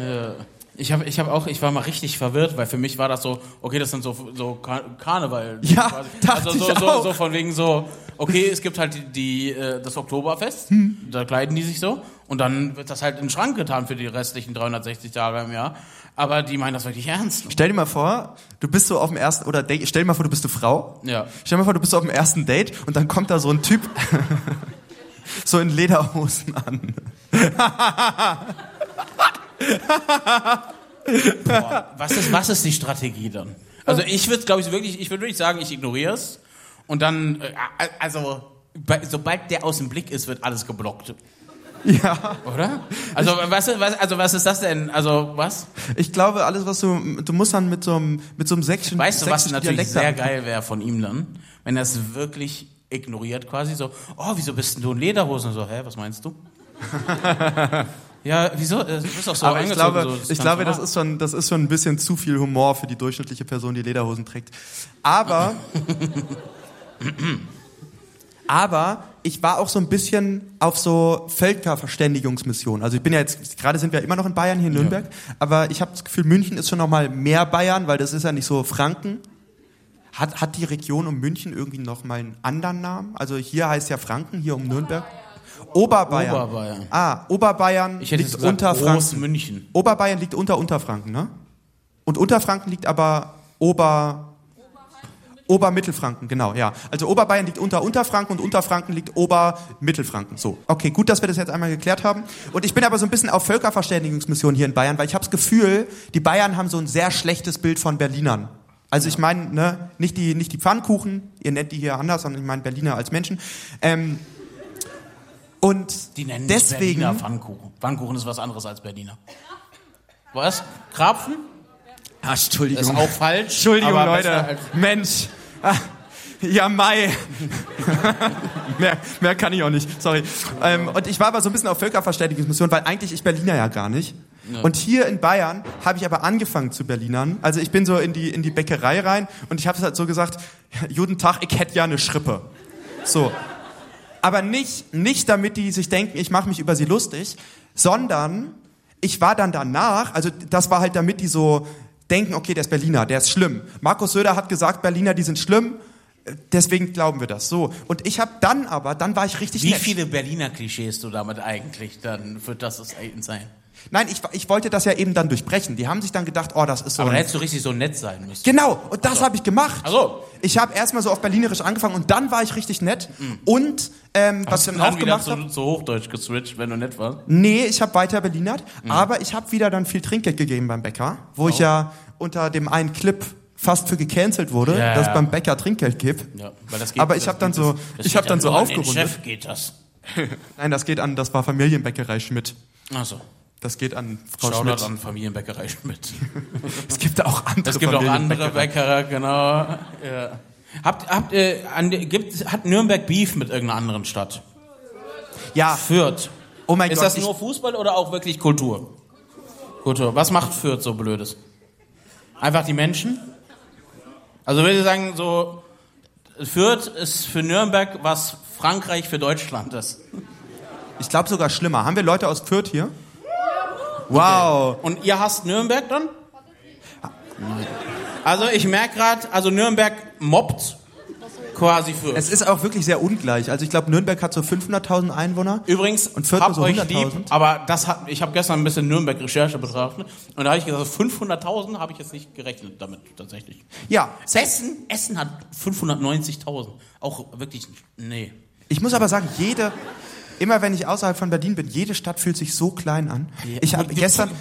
Ich war mal richtig verwirrt, weil für mich war das so, okay, das sind so Karneval. Ja, quasi. dachte Also ich auch. so von wegen so, okay, es gibt halt das Oktoberfest, da kleiden die sich so und dann wird das halt in den Schrank getan für die restlichen 360 Tage im Jahr. Aber die meinen das wirklich ernst. Stell dir mal vor, du bist so auf dem ersten, oder stell dir mal vor, du bist eine Frau. Ja. Stell dir mal vor, du bist so auf dem ersten Date und dann kommt da so ein Typ so in Lederhosen an. Boah, was ist die Strategie dann? Also ich würde wirklich sagen, ich ignoriere es und dann, sobald der aus dem Blick ist, wird alles geblockt. Ja. Oder? Also was ist das denn? Also was? Ich glaube, alles, was du musst dann mit so einem sächsischen Weißt du, was natürlich Dialekt sehr sagen. geil wäre von ihm dann? Wenn er es wirklich ignoriert quasi so, oh, wieso bist denn du in Lederhosen? So, hä, was meinst du? Ja, wieso? Du bist doch so Aber ich angezogen. glaube, das ist schon ein bisschen zu viel Humor für die durchschnittliche Person, die Lederhosen trägt. Aber Aber ich war auch so ein bisschen auf so Völkerverständigungsmission. Also ich bin ja jetzt, gerade sind wir immer noch in Bayern, hier in Nürnberg, aber ich habe das Gefühl, München ist schon noch mal mehr Bayern, weil das ist ja nicht so Franken. Hat die Region um München irgendwie noch mal einen anderen Namen? Also hier heißt ja Franken, hier um Nürnberg. Oberbayern. Oberbayern liegt unter Franken. München. Oberbayern liegt unter Unterfranken, ne? Und Unterfranken liegt aber Obermittelfranken, genau, ja. Also Oberbayern liegt unter Unterfranken und Unterfranken liegt Obermittelfranken. So, okay, gut, dass wir das jetzt einmal geklärt haben. Und ich bin aber so ein bisschen auf Völkerverständigungsmission hier in Bayern, weil ich habe das Gefühl, die Bayern haben so ein sehr schlechtes Bild von Berlinern. Also ich meine, ne, nicht die Pfannkuchen, ihr nennt die hier anders, sondern ich meine Berliner als Menschen. Und die nennen deswegen Berliner Pfannkuchen. Pfannkuchen ist was anderes als Berliner. Was? Krapfen? Ah, Entschuldigung. Das ist auch falsch. Entschuldigung, Leute. Mensch. Ja, Mai. mehr kann ich auch nicht. Sorry. Und ich war aber so ein bisschen auf Völkerverständigungsmission, weil eigentlich ich Berliner ja gar nicht. Ja. Und hier in Bayern habe ich aber angefangen zu Berlinern. Also ich bin so in die Bäckerei rein und ich habe es halt so gesagt, guten Tag, ich hätte ja eine Schrippe. So. Aber nicht damit die sich denken, ich mache mich über sie lustig, sondern ich war dann danach, also das war halt damit die so denken, okay, der ist Berliner, der ist schlimm. Markus Söder hat gesagt, Berliner, die sind schlimm, deswegen glauben wir das. So. Und ich habe dann war ich richtig nett. Wie viele Berliner Klischees du damit eigentlich, dann wird das sein? Nein, ich wollte das ja eben dann durchbrechen. Die haben sich dann gedacht, oh, das ist so. Aber dann hättest du richtig so nett sein müssen. Genau, und das habe ich gemacht. Also. Ich habe erstmal so auf Berlinerisch angefangen und dann war ich richtig nett. Und was ich dann auch gemacht habe. Hast du Hochdeutsch geswitcht, wenn du nett warst? Nee, ich habe weiter Berlinert, aber ich habe wieder dann viel Trinkgeld gegeben beim Bäcker, wo ich ja unter dem einen Clip fast für gecancelt wurde, dass es beim Bäcker Trinkgeld gibt. Ja, weil das geht, aber ich habe dann so aufgerundet. Chef geht das. Nein, das war Familienbäckerei Schmidt. Ach so. Das geht an Frau Shoutout Schmidt. an Familienbäckerei Schmidt. Es gibt auch andere Bäckerer, genau. Ja. Hat Nürnberg Beef mit irgendeiner anderen Stadt? Ja. Fürth. Oh mein Ist Gott. das nur Fußball oder auch wirklich Kultur? Kultur. Was macht Fürth so Blödes? Einfach die Menschen? Also würde ich sagen, so Fürth ist für Nürnberg, was Frankreich für Deutschland ist. Ich glaube sogar schlimmer. Haben wir Leute aus Fürth hier? Wow. Okay. Und ihr hasst Nürnberg dann? Also ich merke gerade, also Nürnberg mobbt quasi Fürth. Es ist auch wirklich sehr ungleich. Also ich glaube, Nürnberg hat so 500.000 Einwohner. Übrigens, und Fürth habt so euch lieb, aber ich habe gestern ein bisschen Nürnberg-Recherche betrachtet und da habe ich gesagt, 500.000 habe ich jetzt nicht gerechnet damit tatsächlich. Ja. Essen hat 590.000. Auch wirklich, nee. Ich muss aber sagen, immer wenn ich außerhalb von Berlin bin, jede Stadt fühlt sich so klein an. Ich war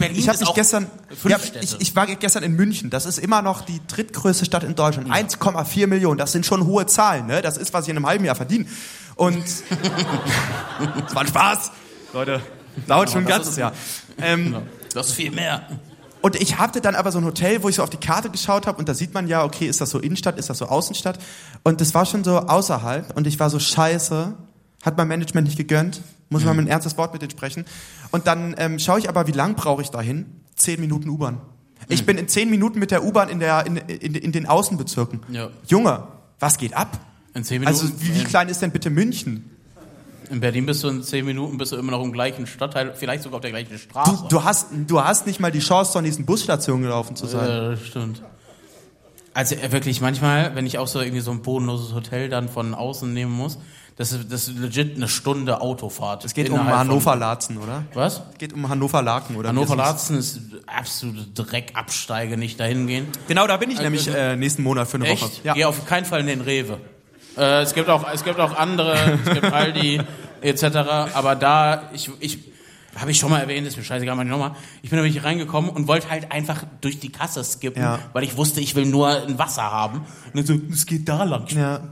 gestern in München. Das ist immer noch die drittgrößte Stadt in Deutschland. 1,4 Millionen. Das sind schon hohe Zahlen, ne? Das ist, was ich in einem halben Jahr verdiene. Und das war ein Spaß. Leute, dauert schon ein ganzes Jahr. Das ist viel mehr. Und ich hatte dann aber so ein Hotel, wo ich so auf die Karte geschaut habe und da sieht man ja, okay, ist das so Innenstadt, ist das so Außenstadt? Und das war schon so außerhalb und ich war so scheiße. Hat mein Management nicht gegönnt, muss man ein ernstes Wort mit denen sprechen. Und dann schaue ich aber, wie lang brauche ich dahin? 10 Minuten U-Bahn. Ich bin in 10 Minuten mit der U-Bahn in den Außenbezirken. Ja. Junge, was geht ab? In 10 Minuten? Also wie klein ist denn bitte München? In Berlin bist du in 10 Minuten immer noch im gleichen Stadtteil, vielleicht sogar auf der gleichen Straße. Du hast nicht mal die Chance, zur nächsten Busstation gelaufen zu sein. Ja, stimmt. Also wirklich manchmal, wenn ich auch so irgendwie so ein bodenloses Hotel dann von außen nehmen muss, das ist legit eine Stunde Autofahrt. Es geht um Hannover-Laatzen, oder? Was? Es geht um Hannover-Laken, oder? Hannover-Laatzen ist absolute Dreckabsteige, nicht dahin gehen. Genau, da bin ich nämlich nächsten Monat für eine Woche. Ja. Geh auf keinen Fall in den Rewe. Es gibt auch andere, es gibt Aldi, etc. Aber da, habe ich schon mal erwähnt, ist mir scheißegal, meine Nummer. Ich bin nämlich reingekommen und wollte halt einfach durch die Kasse skippen, weil ich wusste, ich will nur ein Wasser haben. Und dann so, es geht da lang.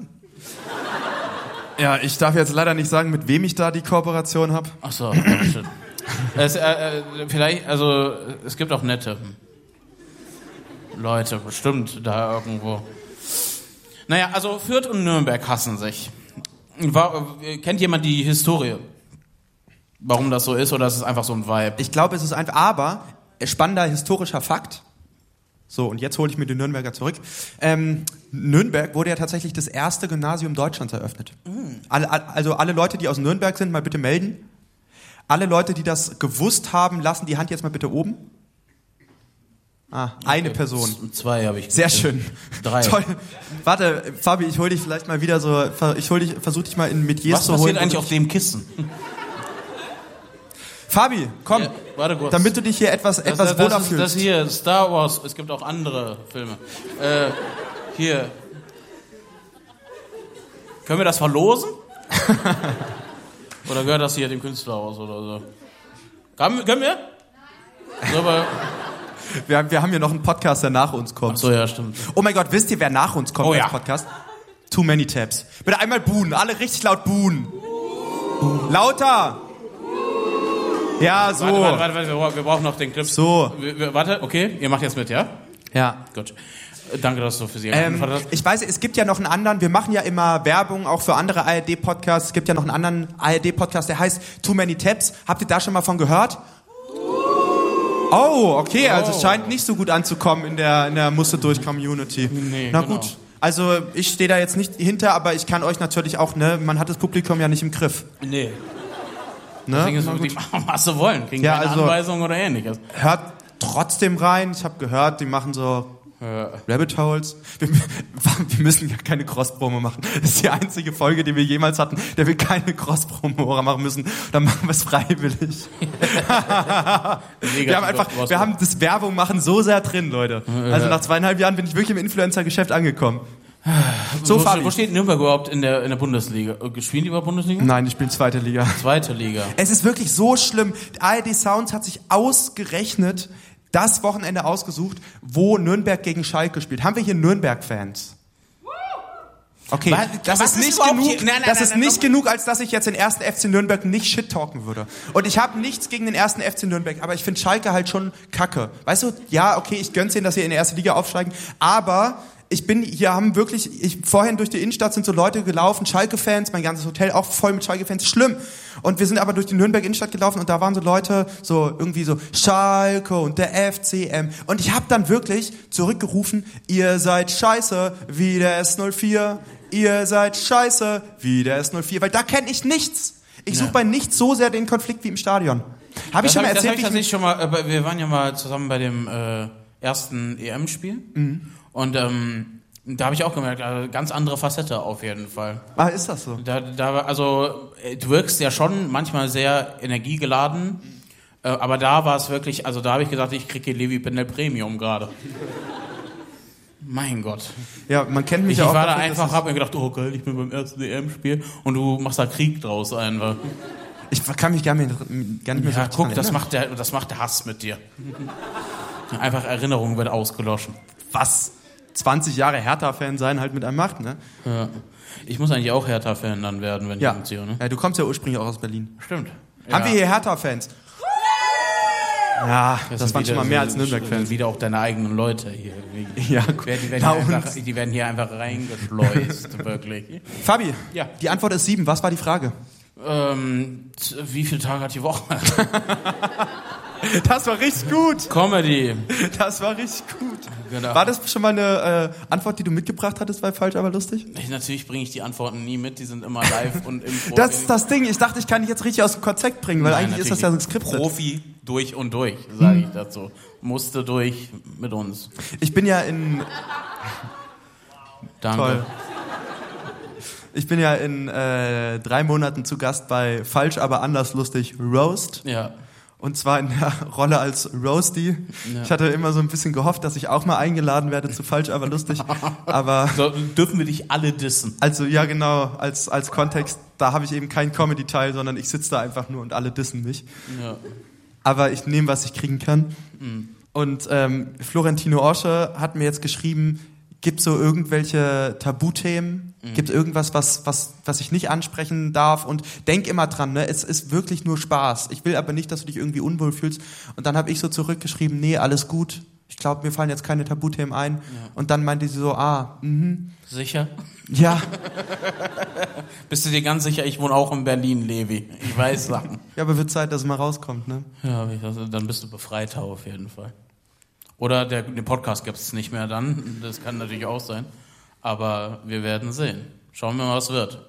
Ja, ich darf jetzt leider nicht sagen, mit wem ich da die Kooperation habe. Ach so, stimmt. Vielleicht, also es gibt auch nette Leute, bestimmt da irgendwo. Naja, also Fürth und Nürnberg hassen sich. Kennt jemand die Historie? Warum das so ist oder ist es einfach so ein Vibe? Ich glaube, es ist einfach, aber spannender historischer Fakt. So, und jetzt hole ich mir die Nürnberger zurück. Nürnberg wurde ja tatsächlich das erste Gymnasium Deutschlands eröffnet. Also alle Leute, die aus Nürnberg sind, mal bitte melden. Alle Leute, die das gewusst haben, lassen die Hand jetzt mal bitte oben. Eine Person. 2 habe ich. Sehr schön. 3. Toll. Warte, Fabi, ich hol dich vielleicht mal wieder so, versuch dich mal in Metiers zu holen. Was passiert eigentlich auf dem Kissen? Fabi, komm, Ja, warte kurz. damit du dich hier etwas wohler fühlst. Das hier, Star Wars, es gibt auch andere Filme. Hier. Können wir das verlosen? Oder gehört das hier dem Künstlerhaus oder so? Können wir? Nein. So, aber Wir haben hier noch einen Podcast, der nach uns kommt. ach so, ja, stimmt. Oh mein Gott, wisst ihr, wer nach uns kommt Oh als ja. Podcast? Too Many Tabs. Bitte einmal buhen, alle richtig laut buhen. Lauter! Ja, so. Warte, wir brauchen noch den Clip. So. Warte, okay, ihr macht jetzt mit, ja? Ja. Gut. Danke, dass du für Sie angefordert hast. Ich weiß, es gibt ja noch einen anderen, wir machen ja immer Werbung auch für andere ARD-Podcasts. Es gibt ja noch einen anderen ARD-Podcast, der heißt Too Many Tabs. Habt ihr da schon mal von gehört? Oh, okay, also es scheint nicht so gut anzukommen in der Musste-durch-Community. Nee, Na genau. gut, also ich stehe da jetzt nicht hinter, aber ich kann euch natürlich auch, ne, man hat das Publikum ja nicht im Griff. Nee. Ne? Deswegen ist Na die gut. machen, was sie wollen. Kriegen Ja, keine also- Anweisungen oder ähnliches. Hört trotzdem rein, ich habe gehört, die machen so Rabbit Holes. Wir müssen ja keine Cross-Promo machen. Das ist die einzige Folge, die wir jemals hatten, der wir keine Cross-Promo machen müssen. Dann machen wir es freiwillig. Wir haben das Werbung machen so sehr drin, Leute. Also nach 2,5 Jahren bin ich wirklich im Influencer-Geschäft angekommen. So, Fabi. Wo steht Nürnberg überhaupt in der Bundesliga? Spielen die über Bundesliga? Nein, ich spiele zweite Liga. Zweite Liga. Es ist wirklich so schlimm. ARD Sounds hat sich ausgerechnet das Wochenende ausgesucht, wo Nürnberg gegen Schalke spielt. Haben wir hier Nürnberg-Fans? Okay, das was ist ist nicht überhaupt genug, hier? Nein, das nein, ist nein, nicht genug, als dass ich jetzt den ersten FC Nürnberg nicht shit-talken würde. Und ich habe nichts gegen den ersten FC Nürnberg, aber ich finde Schalke halt schon kacke. Weißt du, ja, okay, ich gönn's denen, dass sie in die erste Liga aufsteigen, aber vorhin durch die Innenstadt sind so Leute gelaufen, Schalke-Fans, mein ganzes Hotel auch voll mit Schalke-Fans, schlimm. Und wir sind aber durch die Nürnberg-Innenstadt gelaufen und da waren so Leute, so irgendwie so Schalke und der FCM. Und ich habe dann wirklich zurückgerufen, ihr seid scheiße wie der S04, ihr seid scheiße wie der S04, weil da kenne ich nichts. Ich suche bei nichts so sehr den Konflikt wie im Stadion. Habe ich schon mal erzählt? Wir waren ja mal zusammen bei dem ersten EM-Spiel. Und da habe ich auch gemerkt, ganz andere Facette auf jeden Fall. Ah, ist das so? Also du wirkst ja schon manchmal sehr energiegeladen, aber da war es wirklich, also da habe ich gesagt, ich kriege hier Levi Pendel Premium gerade. Mein Gott. Ja, man kennt mich Ich ja auch. war da dafür, einfach, hab mir gedacht, oh geil, ich bin beim ersten EM-Spiel und du machst da Krieg draus einfach. Ich kann mich gar nicht mehr so Ja, richtig guck, dran das erinnern. macht der Hass mit dir. Einfach Erinnerung wird ausgelöscht. Was 20 Jahre Hertha-Fan sein halt mit einem macht, ne? Ja. Ich muss eigentlich auch Hertha-Fan dann werden, wenn ich umziehe, ne? Ja, du kommst ja ursprünglich auch aus Berlin. Stimmt. Haben wir hier Hertha-Fans? Ja, das sind waren schon mal mehr als Nürnberg-Fans. Wieder auch deine eigenen Leute hier. Ja, Die werden hier einfach reingeschleust, wirklich. Fabi, Ja. die Antwort ist 7. Was war die Frage? Wie viele Tage hat die Woche? Das war richtig gut. Comedy. Das war richtig gut. Genau. War das schon mal eine Antwort, die du mitgebracht hattest bei Falsch, aber lustig? Natürlich bringe ich die Antworten nie mit, die sind immer live und im Das ist das Ding. Ich dachte, ich kann dich jetzt richtig aus dem Konzept bringen, weil Nein, eigentlich ist das ja so ein Skript. Profi durch und durch, sage ich dazu. Musste durch mit uns. Ich bin ja in... Danke. Toll. Ich bin ja in 3 Monaten zu Gast bei Falsch, aber anders lustig Roast. Ja. Und zwar in der Rolle als Roasty. Ja. Ich hatte immer so ein bisschen gehofft, dass ich auch mal eingeladen werde zu Falsch, aber lustig. Aber So, dürfen wir dich alle dissen? also ja genau, als Kontext, da habe ich eben keinen Comedy-Teil, sondern ich sitze da einfach nur und alle dissen mich. Ja. Aber ich nehme, was ich kriegen kann. Und Florentino Orsche hat mir jetzt geschrieben, gibt so irgendwelche Tabuthemen? Gibt irgendwas, was ich nicht ansprechen darf? Und denk immer dran, ne? Es ist wirklich nur Spaß. Ich will aber nicht, dass du dich irgendwie unwohl fühlst. Und dann habe ich so zurückgeschrieben, nee, alles gut. Ich glaube, mir fallen jetzt keine Tabuthemen ein. Ja. Und dann meinte sie so, Sicher? Ja. Bist du dir ganz sicher, ich wohne auch in Berlin, Levi? Ich weiß Sachen. Ja, aber wird Zeit, dass es mal rauskommt, ne? Ja, also, dann bist du Befreiter auf jeden Fall. Oder den Podcast gibt es nicht mehr dann. Das kann natürlich auch sein. Aber wir werden sehen. Schauen wir mal, was wird.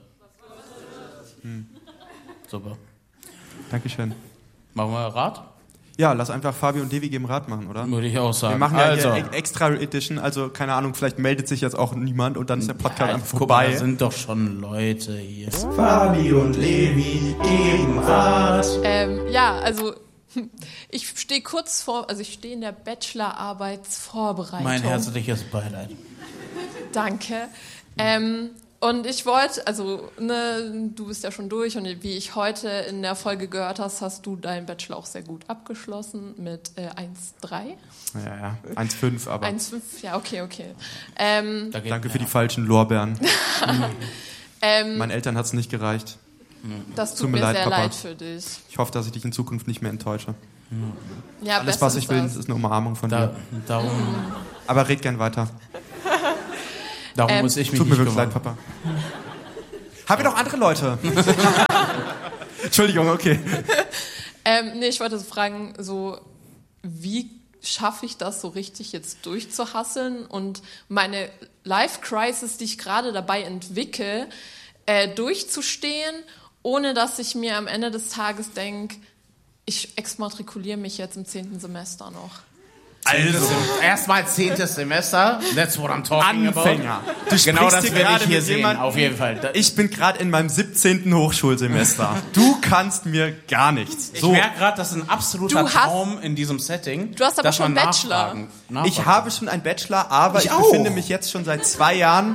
Super. Dankeschön. Machen wir Rat? Ja, lass einfach Fabi und Devi geben Rat machen, oder? Würde ich auch sagen. Wir machen ja hier Extra Edition, also keine Ahnung, vielleicht meldet sich jetzt auch niemand und dann ist der Podcast einfach vorbei. Guck mal, da sind doch schon Leute hier. Fabi und Levi geben Rat. Also ich stehe kurz vor, also ich stehe in der Bachelorarbeitsvorbereitung. Mein herzliches Beileid. Danke. Und ich wollte, du bist ja schon durch und wie ich heute in der Folge gehört hast du deinen Bachelor auch sehr gut abgeschlossen mit 1,3. Ja, 1,5, aber... 1,5, ja, okay. Danke für die falschen Lorbeeren. Meinen Eltern hat es nicht gereicht. Das tut mir leid, sehr Papa. leid für dich. Ich hoffe, dass ich dich in Zukunft nicht mehr enttäusche. Ja, alles, was ich will, ist eine Umarmung von dir. Darum, aber red gern weiter. darum muss ich mich Tut mir nicht wirklich leid, Papa. Haben wir noch andere Leute? Entschuldigung, okay. Ich wollte so fragen, wie schaffe ich das so richtig jetzt durchzuhasseln und meine Life-Crisis, die ich gerade dabei entwickle, durchzustehen, ohne dass ich mir am Ende des Tages denke, ich exmatrikuliere mich jetzt im 10. Semester noch. Also, erstmal 10. Semester, that's what I'm talking Anfänger. about. Du genau das hier will ich gerade hier mit sehen, jemandem. auf jeden Fall. Ich bin gerade in meinem 17. Hochschulsemester. Du kannst mir gar nichts. Ich merke gerade, das ist ein absoluter Traum in diesem Setting. Du hast aber schon einen Bachelor. Ich habe schon einen Bachelor, aber ich befinde mich jetzt schon seit 2 Jahren...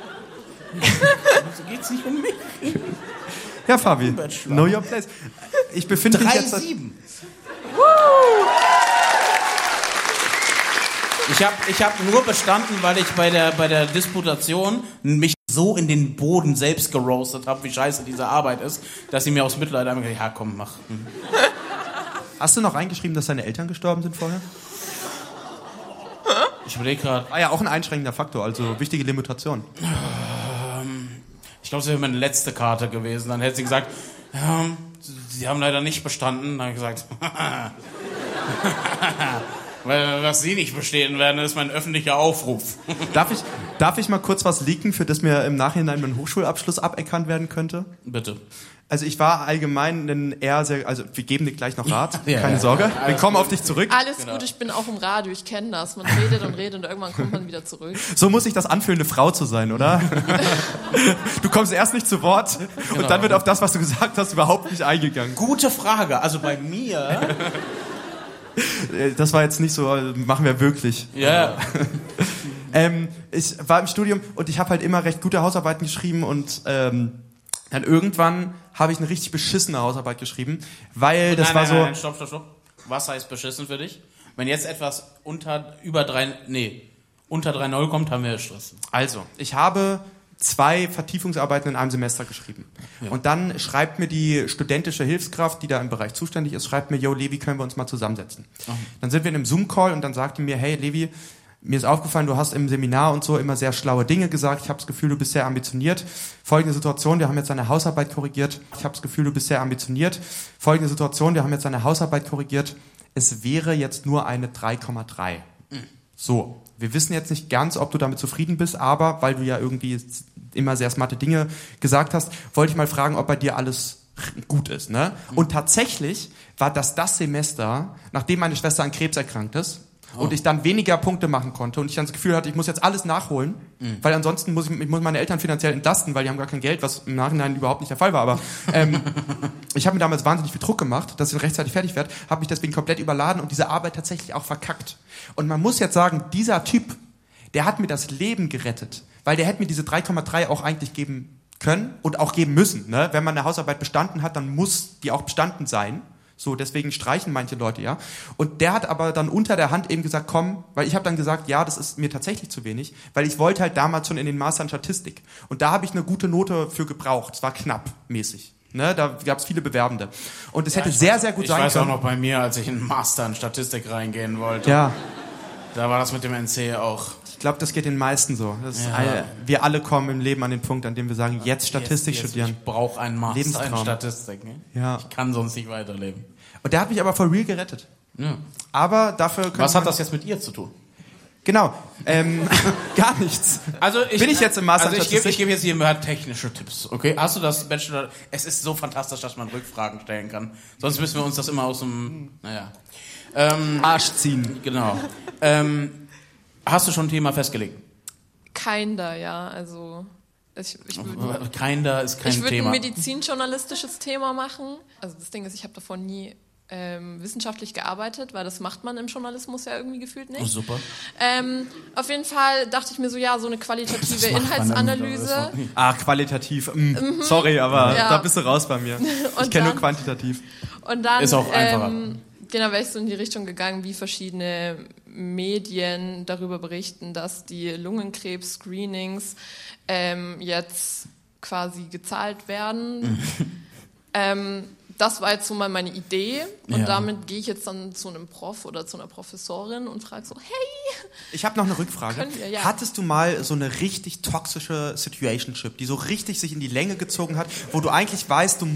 So geht's nicht um mich. Ja, Fabi, know your place. Ich befinde mich jetzt... 3,7. Ich hab nur bestanden, weil ich bei der Disputation mich so in den Boden selbst geroastet habe, wie scheiße diese Arbeit ist, dass sie mir aus Mitleid einfach gesagt, ja komm, mach. Hast du noch reingeschrieben, dass deine Eltern gestorben sind vorher? Ich überlege gerade. Ah ja, auch ein einschränkender Faktor, also wichtige Limitation. Ich glaube, das wäre meine letzte Karte gewesen. Dann hätte sie gesagt, ja, sie haben leider nicht bestanden. Dann habe ich gesagt, weil was sie nicht bestehen werden, ist mein öffentlicher Aufruf. Darf ich mal kurz was leaken, für das mir im Nachhinein mein Hochschulabschluss aberkannt werden könnte? Bitte. Also ich war allgemein also wir geben dir gleich noch Rat, Ja, keine Sorge, wir kommen auf dich zurück. Alles gut, ich bin auch im Radio, ich kenne das. Man redet und irgendwann kommt man wieder zurück. So muss sich das anfühlen, eine Frau zu sein, oder? Du kommst erst nicht zu Wort und dann wird auf das, was du gesagt hast, überhaupt nicht eingegangen. Gute Frage. Also bei mir... Das war jetzt nicht so, machen wir wirklich. Ja. Ich war im Studium und ich habe halt immer recht gute Hausarbeiten geschrieben und dann irgendwann habe ich eine richtig beschissene Hausarbeit geschrieben, weil das war so... Nein, stopp. Was heißt beschissen für dich? Wenn jetzt etwas unter 3,0 kommt, haben wir Stress. Also, ich habe 2 Vertiefungsarbeiten in einem Semester geschrieben. Ja. Und dann schreibt mir die studentische Hilfskraft, die da im Bereich zuständig ist, schreibt mir, yo, Levi, können wir uns mal zusammensetzen? Dann sind wir in einem Zoom-Call und dann sagt die mir, hey, Levi, mir ist aufgefallen, du hast im Seminar und so immer sehr schlaue Dinge gesagt. Ich habe das Gefühl, du bist sehr ambitioniert. Folgende Situation, wir haben jetzt deine Hausarbeit korrigiert. Ich habe das Gefühl, du bist sehr ambitioniert. Folgende Situation, wir haben jetzt deine Hausarbeit korrigiert. Es wäre jetzt nur eine 3,3. So, wir wissen jetzt nicht ganz, ob du damit zufrieden bist, aber weil du ja irgendwie immer sehr smarte Dinge gesagt hast, wollte ich mal fragen, ob bei dir alles gut ist. Ne? Und tatsächlich war das Semester, nachdem meine Schwester an Krebs erkrankt ist, und ich dann weniger Punkte machen konnte und ich dann das Gefühl hatte, ich muss jetzt alles nachholen, weil ansonsten muss ich meine Eltern finanziell entlasten, weil die haben gar kein Geld, was im Nachhinein überhaupt nicht der Fall war. Aber ich habe mir damals wahnsinnig viel Druck gemacht, dass ich rechtzeitig fertig werde, habe mich deswegen komplett überladen und diese Arbeit tatsächlich auch verkackt. Und man muss jetzt sagen, dieser Typ, der hat mir das Leben gerettet, weil der hätte mir diese 3,3 auch eigentlich geben können und auch geben müssen. Ne? Wenn man eine Hausarbeit bestanden hat, dann muss die auch bestanden sein. So, deswegen streichen manche Leute, ja. Und der hat aber dann unter der Hand eben gesagt, komm, weil ich habe dann gesagt, ja, das ist mir tatsächlich zu wenig, weil ich wollte halt damals schon in den Master in Statistik. Und da habe ich eine gute Note für gebraucht. Es war knapp mäßig. Ne, da gab es viele Bewerbende. Und es hätte sehr, sehr gut sein können. Ich weiß auch noch bei mir, als ich in den Master in Statistik reingehen wollte. Ja. Da war das mit dem NC auch. Ich glaube, das geht den meisten so. Wir alle kommen im Leben an den Punkt, an dem wir sagen, jetzt Statistik studieren. Ich brauche einen Master in Statistik. Ne? Ja. Ich kann sonst nicht weiterleben. Und der hat mich aber for real gerettet. Ja. Aber dafür Was hat das jetzt mit ihr zu tun? Genau, gar nichts. Also Bin ich jetzt im Master ich gebe jetzt hier mehr technische Tipps, okay? Hast du das Bachelor... Es ist so fantastisch, dass man Rückfragen stellen kann. Sonst müssen wir uns das immer aus dem... Arsch ziehen. Genau. Hast du schon ein Thema festgelegt? Kinder, ja, also... Kinder ist kein Ich würde Thema. ein medizinjournalistisches Thema machen. Also das Ding ist, ich habe davor nie wissenschaftlich gearbeitet, weil das macht man im Journalismus ja irgendwie gefühlt nicht. Oh, super. Auf jeden Fall dachte ich mir so, ja, so eine qualitative Inhaltsanalyse. Qualitativ. Sorry, aber Ja. da bist du raus bei mir. Ich kenne nur dann- quantitativ. Und dann Ist auch einfacher. genau, wäre ich so in die Richtung gegangen, wie verschiedene Medien darüber berichten, dass die Lungenkrebs-Screenings jetzt quasi gezahlt werden. Das war jetzt so mal meine Idee und damit gehe ich jetzt dann zu einem Prof oder zu einer Professorin und frage so, hey, Ich habe noch eine Rückfrage. Können wir, ja. Hattest du mal so eine richtig toxische Situationship, die so richtig sich in die Länge gezogen hat, wo du eigentlich weißt, du